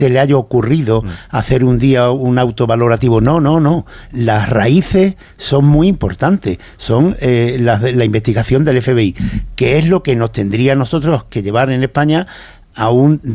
se le haya ocurrido hacer un día un autovalorativo. No. Las raíces son muy importantes. Son la investigación del FBI, que es lo que nos tendría nosotros que llevar en España a un